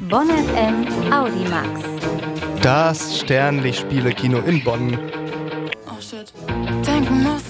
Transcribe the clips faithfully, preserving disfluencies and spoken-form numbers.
Bonn F M Audimax. Das Sternlichtspiele-Kino in Bonn. Oh shit. Denken muss.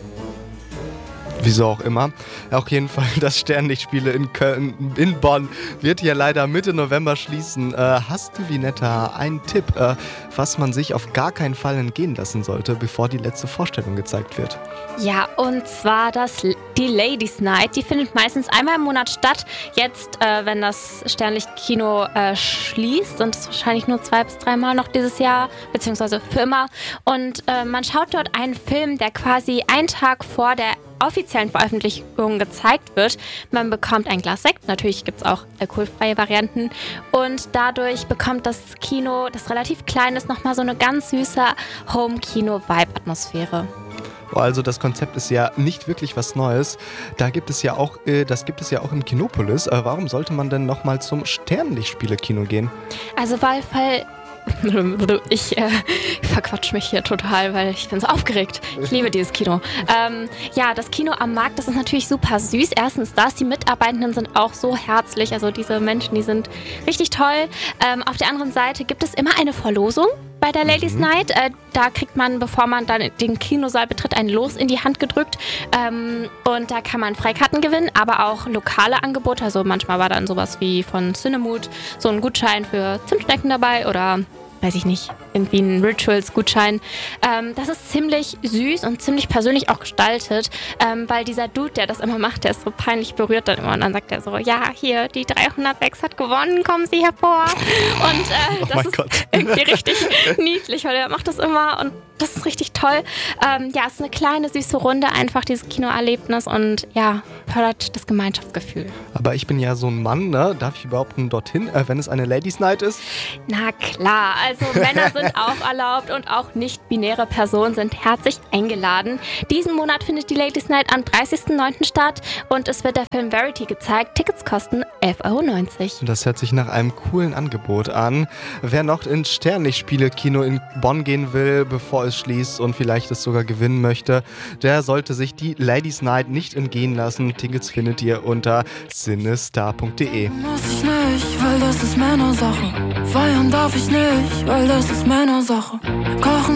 Wieso auch immer. Auf jeden Fall, das Sternlichtspiele in Köln, in Bonn wird hier leider Mitte November schließen. Äh, hast du, Vinetta, einen Tipp, äh, was man sich auf gar keinen Fall entgehen lassen sollte, bevor die letzte Vorstellung gezeigt wird? Ja, und zwar das, die Ladies Night. Die findet meistens einmal im Monat statt. Jetzt, äh, wenn das Sternlichtkino äh, schließt, sind es wahrscheinlich nur zwei bis dreimal noch dieses Jahr, beziehungsweise für immer. Und äh, man schaut dort einen Film, der quasi einen Tag vor der offiziellen Veröffentlichung gezeigt wird. Man bekommt ein Glas Sekt, natürlich gibt es auch alkoholfreie Varianten und dadurch bekommt das Kino, das relativ klein ist, nochmal so eine ganz süße Home-Kino-Vibe-Atmosphäre. Also das Konzept ist ja nicht wirklich was Neues. Da gibt es ja auch, äh, das gibt es ja auch im Kinopolis. Äh, warum sollte man denn nochmal zum Sternlichtspiele-Kino gehen? Also weil, weil Ich äh, verquatsch mich hier total, weil ich bin so aufgeregt. Ich liebe dieses Kino. Ähm, ja, das Kino am Markt, das ist natürlich super süß. Erstens das, die Mitarbeitenden sind auch so herzlich. Also diese Menschen, die sind richtig toll. Ähm, auf der anderen Seite gibt es immer eine Verlosung bei der Ladies mhm. Night. Äh, da kriegt man, bevor man dann den Kinosaal betritt, ein Los in die Hand gedrückt. Ähm, und da kann man Freikarten gewinnen, aber auch lokale Angebote. Also manchmal war dann sowas wie von Cinemood so ein Gutschein für Zimtschnecken dabei oder weiß ich nicht, irgendwie ein Rituals-Gutschein. Ähm, das ist ziemlich süß und ziemlich persönlich auch gestaltet, ähm, weil dieser Dude, der das immer macht, der ist so peinlich berührt dann immer und dann sagt er so, ja, hier, die dreihundertsechs hat gewonnen, kommen Sie hervor. Und äh, oh das ist Gott. irgendwie richtig niedlich, weil er macht das immer und das ist richtig toll. Ähm, ja, es ist eine kleine, süße Runde, einfach dieses Kinoerlebnis und ja, fördert das Gemeinschaftsgefühl. Aber ich bin ja so ein Mann, ne? Darf ich überhaupt dorthin, äh, wenn es eine Ladies Night ist? Na klar, also Männer sind auch erlaubt und auch nicht-binäre Personen sind herzlich eingeladen. Diesen Monat findet die Ladies Night am dreißigsten neunten statt und es wird der Film Verity gezeigt. Tickets kosten elf Euro neunzig. Das hört sich nach einem coolen Angebot an. Wer noch ins Sternlichtspiele-Kino in Bonn gehen will, bevor es schließt und vielleicht es sogar gewinnen möchte, der sollte sich die Ladies Night nicht entgehen lassen. Tickets findet ihr unter cinestar punkt de. Muss ich nicht, weil das ist Männersache. Feiern darf ich nicht, weil das ist Männersache. Kochen